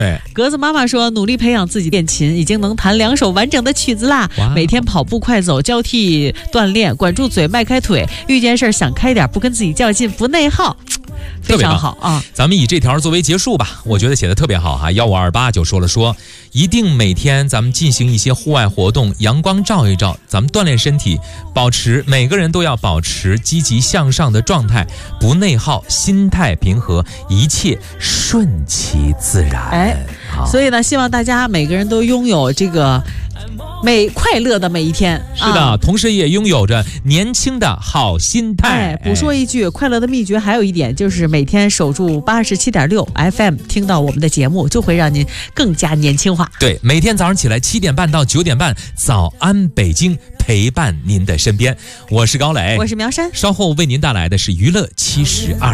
格子妈妈说，努力培养自己练琴，已经能弹2首完整的曲子啦。每天跑步快走，交替锻炼，管住嘴，迈开腿，遇见事想开点，不跟自己较劲，不内耗。非常好啊！ 咱们以这条作为结束吧，我觉得写的特别好哈。1528就说一定每天咱们进行一些户外活动，阳光照一照，咱们锻炼身体，每个人都要保持积极向上的状态，不内耗，心态平和，一切顺其自然。 所以呢，希望大家每个人都拥有这个快乐的每一天。 是的，同时也拥有着年轻的好心态。 补说一句，快乐的秘诀还有一点，就是每天守住87.6 FM， 听到我们的节目，就会让您更加年轻化。 对，每天早上起来7点半到9点半，早安北京，陪伴您的身边。我是高磊， 我是苗山， 稍后为您带来的是娱乐72。